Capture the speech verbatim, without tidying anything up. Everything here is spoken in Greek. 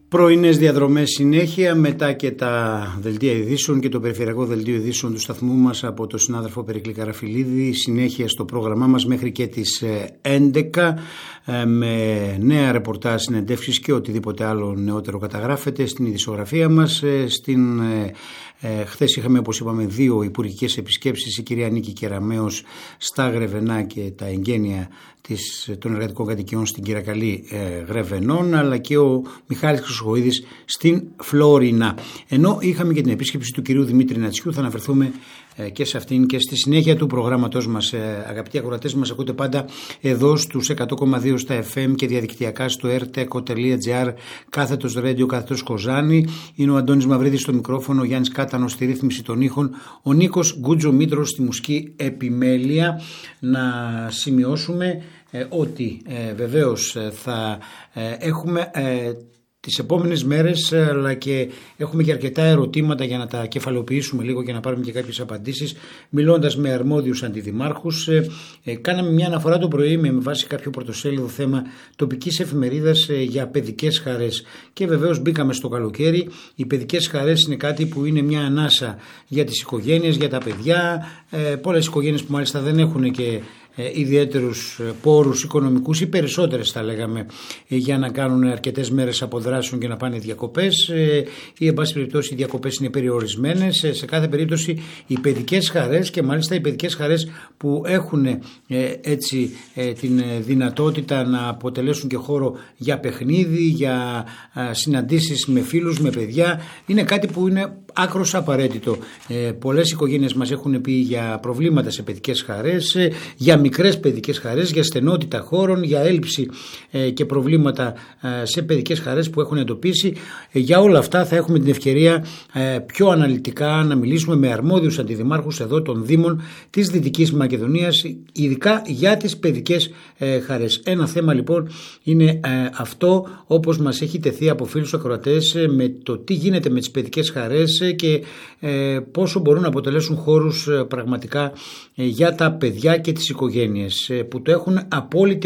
Πρωινές διαδρομές συνέχεια, μετά και τα δελτία ειδήσεων και το περιφερειακό δελτίο ειδήσεων του σταθμού μας από τον συνάδελφο Περικλή Καραφιλίδη. Συνέχεια στο πρόγραμμά μας μέχρι και τις έντεκα με νέα ρεπορτάζ, συνεντεύξεις και οτιδήποτε άλλο νεότερο καταγράφεται στην ειδησιογραφία μας. Στην, ε, χθες είχαμε, όπως είπαμε, δύο υπουργικές επισκέψεις, η κυρία Νίκη Κεραμέως στα Γρεβενά και τα εγγένεια της, των εργατικών κατοικιών στην Κυρακαλή ε, Γρεβενών, αλλά και ο Μιχάλης Χρυσοχοΐδης στην Φλόρινα. Ενώ είχαμε και την επίσκεψη του κυρίου Δημήτρη Νατσιού, θα αναφερθούμε ε, και σε αυτήν και στη συνέχεια του προγράμματός μας. Ε, αγαπητοί ακροατές, μας ακούτε πάντα εδώ στους εκατό κόμμα δύο στα εφ εμ και διαδικτυακά στο ερτέκο τελεία τζι άρ κάθετος ρέντιο κάθετος Κοζάνη. Είναι ο Αντώνης Μαυρίδης στο μικρόφωνο, ο Γιάννης Κάτανος στη ρύθμιση των ήχων, ο Νίκος Γκούτζο Μήτρος στη μουσική επιμέλεια. Να σημειώσουμε ε, ότι ε, βεβαίως θα ε, έχουμε ε, τις επόμενες μέρες, αλλά και έχουμε και αρκετά ερωτήματα για να τα κεφαλοποιήσουμε λίγο και να πάρουμε και κάποιες απαντήσεις, μιλώντας με αρμόδιους αντιδημάρχους. Ε, ε, κάναμε μια αναφορά το πρωί με βάση κάποιο πρωτοσέλιδο θέμα τοπικής εφημερίδας ε, για παιδικές χαρές και βεβαίως μπήκαμε στο καλοκαίρι. Οι παιδικές χαρές είναι κάτι που είναι μια ανάσα για τις οικογένειες, για τα παιδιά, ε, πολλές οικογένειες που μάλιστα δεν έχουν και Ε, ιδιαίτερους πόρους οικονομικούς ή περισσότερες θα λέγαμε ε, για να κάνουν αρκετές μέρες αποδράσεων και να πάνε διακοπές ε, ή εν πάση περιπτώσει οι διακοπές είναι περιορισμένες. Ε, σε κάθε περίπτωση οι παιδικές χαρές και μάλιστα οι παιδικές χαρές που έχουν ε, έτσι ε, την δυνατότητα να αποτελέσουν και χώρο για παιχνίδι, για ε, συναντήσεις με φίλους, με παιδιά, είναι κάτι που είναι άκρος απαραίτητο. Ε, πολλές οικογένειες μας έχουν πει για προβλήματα σε παιδικές χαρές, ε, για μικρές παιδικές χαρές, για στενότητα χώρων, για έλλειψη ε, και προβλήματα ε, σε παιδικές χαρές που έχουν εντοπίσει. Ε, για όλα αυτά θα έχουμε την ευκαιρία ε, πιο αναλυτικά να μιλήσουμε με αρμόδιους αντιδημάρχους εδώ των Δήμων της Δυτικής Μακεδονίας, ειδικά για τις παιδικές ε, χαρές. Ένα θέμα λοιπόν είναι ε, αυτό, όπως μας έχει τεθεί από φίλους ακροατές, ε, με το τι γίνεται με τις παιδικές χαρές ε, και ε, πόσο μπορούν να αποτελέσουν χώρους ε, πραγματικά ε, για τα παιδιά και τις οικογένειες που το έχουν απόλυτη